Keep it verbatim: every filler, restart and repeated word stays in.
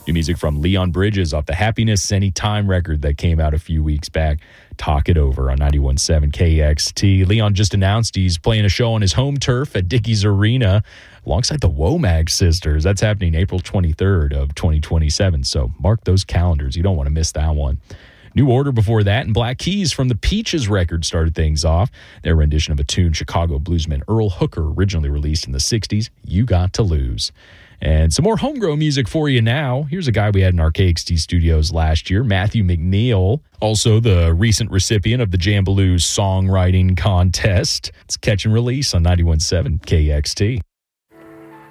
New music from Leon Bridges off the Happiness Anytime record that came out a few weeks back. Talk It Over on ninety-one point seven K X T. Leon just announced he's playing a show on his home turf at Dickies Arena alongside the Womack Sisters. That's happening April twenty-third of twenty twenty-seven, so mark those calendars. You don't want to miss that one. New Order before that, and Black Keys from the Peaches record started things off. Their rendition of a tune Chicago bluesman Earl Hooker originally released in the sixties, You Got to Lose. And some more homegrown music for you now. Here's a guy we had in our K X T studios last year, Matthew McNeil, also the recent recipient of the Jambaloo Songwriting Contest. It's Catch and Release on ninety-one point seven K X T.